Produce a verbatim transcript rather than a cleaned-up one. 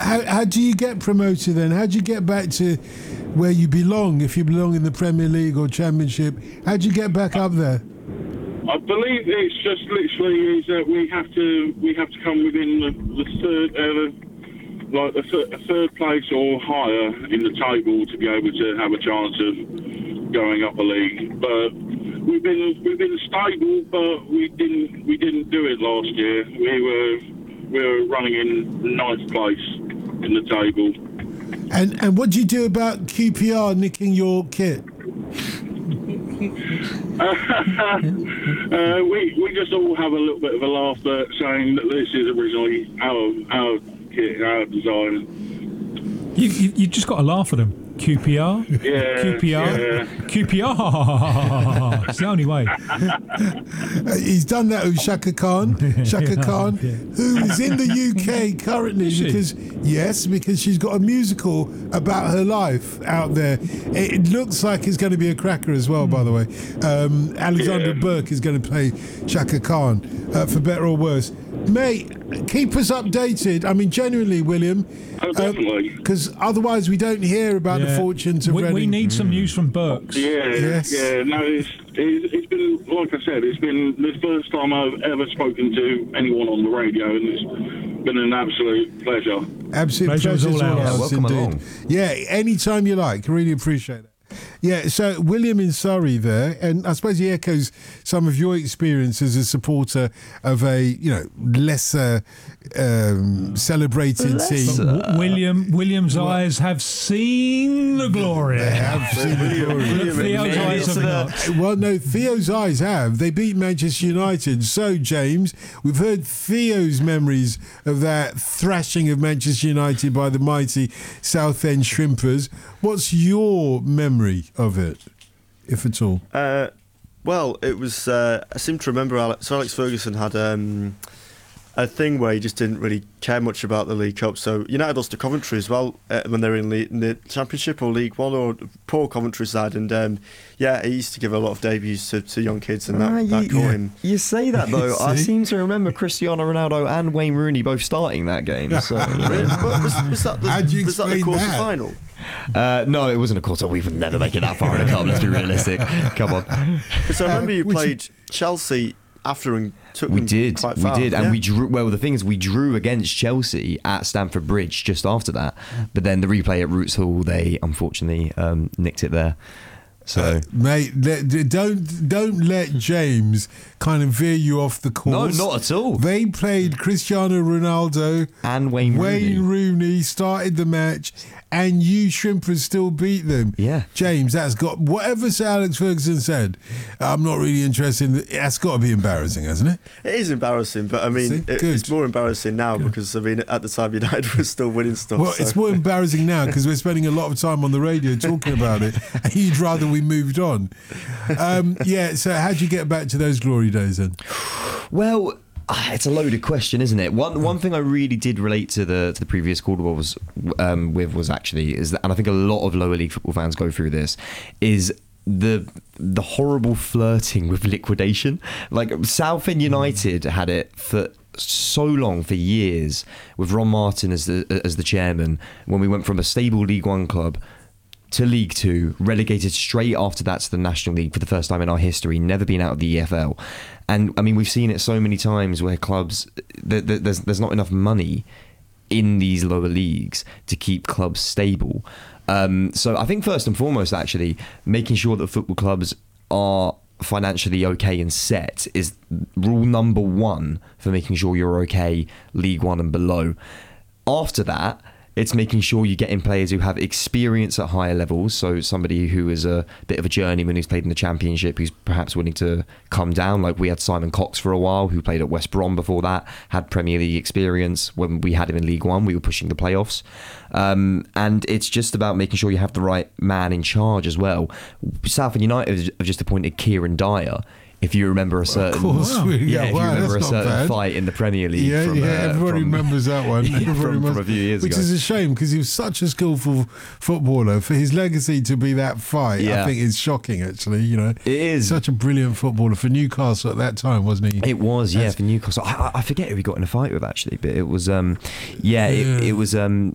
how, how do you get promoted then? How do you get back to where you belong, if you belong in the Premier League or Championship? How do you get back up there? I believe it's just literally is that we have to we have to come within the, the third, uh, like a, th- a third place or higher in the table to be able to have a chance of going up a league. But we've been we've been stable, but we didn't we didn't do it last year. We were we were running in ninth place in the table. And and what do you do about Q P R nicking your kit? uh, we we just all have a little bit of a laugh at saying that this is originally our our kit, our design. You you, you just got to laugh at them. Q P R, yeah, Q P R, yeah. Q P R. It's the only way. He's done that with Shaka Khan, Shaka Khan, yeah. who is in the U K currently because yes, because she's got a musical about her life out there. It, it looks like it's going to be a cracker as well. Mm. By the way, um, Alexandra yeah. Burke is going to play Shaka Khan, uh, for better or worse. Mate, keep us updated. I mean, genuinely, William. Oh, definitely. Because um, otherwise we don't hear about yeah. the fortunes of we, Reading. We need some news from Burks. Yeah, yes. yeah. No, it's, it's it's been, like I said, it's been the first time I've ever spoken to anyone on the radio, and it's been an absolute pleasure. Absolute pleasure. Pleasure's all ours. Yeah, welcome indeed. along. Yeah, anytime you like. Really appreciate it. Yeah, so William in Surrey there, and I suppose he echoes some of your experience as a supporter of a, you know, lesser um, celebrated Lesser. team. W- William William's what? eyes have seen the glory. They have seen the glory. Theo's eyes have not. Well, no, Theo's eyes have. They beat Manchester United. So, James, we've heard Theo's memories of that thrashing of Manchester United by the mighty Southend Shrimpers. What's your memory of it, if at all? Uh, well, it was. Uh, I seem to remember Alex. So Alex Ferguson had um, a thing where he just didn't really care much about the League Cup. So United lost to Coventry as well uh, when they were in, Le- in the Championship or League One, or poor Coventry side. And um, yeah, he used to give a lot of debuts to, to young kids, and that, uh, you, that caught yeah. him. You say that though. I seem to remember Cristiano Ronaldo and Wayne Rooney both starting that game. So, you know. was, was that the, How'd you was that the explain quarter that? final? Uh, no, it wasn't a quarter. We would never make it that far in a cup. Let's be realistic. Come on. So I remember you Uh, played Chelsea after and took We them did, quite we far. did, and yeah. we drew. Well, the thing is, we drew against Chelsea at Stamford Bridge just after that. But then the replay at Roots Hall, they unfortunately um, nicked it there. So, uh, mate, let, don't don't let James kind of veer you off the course. No, not at all. They played Cristiano Ronaldo and Wayne Rooney. Wayne Rooney started the match, and you Shrimpers still beat them. Yeah, James, that's got whatever Sir Alex Ferguson said. I'm not really interested in. The, that's got to be embarrassing, hasn't it? It is embarrassing, but I mean, it, it's more embarrassing now Good. because I mean, at the time United was still winning stuff. Well, so. it's more embarrassing now because we're spending a lot of time on the radio talking about it, and you'd rather we moved on. Um, yeah. So, how would you get back to those glory days then? Well, it's a loaded question, isn't it? One one thing I really did relate to the to the previous call was um, with was actually is that, and I think a lot of lower league football fans go through this, is the the horrible flirting with liquidation. Like Southend United had it for so long, for years, with Ron Martin as the as the chairman, when we went from a stable League One club to League Two, relegated straight after that to the National League for the first time in our history, never been out of the E F L. And I mean, we've seen it so many times where clubs, th- th- there's there's not enough money in these lower leagues to keep clubs stable. Um, so I think first and foremost, actually, making sure that football clubs are financially okay and set is rule number one for making sure you're okay League One and below. After that, it's making sure you're getting players who have experience at higher levels. So somebody who is a bit of a journeyman who's played in the Championship, who's perhaps willing to come down. Like we had Simon Cox for a while, who played at West Brom before that, had Premier League experience. When we had him in League One, we were pushing the playoffs. Um, and it's just about making sure you have the right man in charge as well. Southend United have just appointed Kieran Dyer. If you remember a certain, of course, we, yeah, yeah, if wow, you remember a that's not certain bad. fight in the Premier League, Yeah, from, yeah, uh, everybody from, remembers that one. yeah, Everybody from, remembers, from a few years which ago. is a shame because he was such a skillful footballer. For his legacy to be that fight, Yeah. I think is shocking. Actually, you know, It is. such a brilliant footballer for Newcastle at that time, wasn't he? It was, yeah, That's- for Newcastle. I, I forget who he got in a fight with actually, but it was, um, yeah, Yeah. It, it was, um,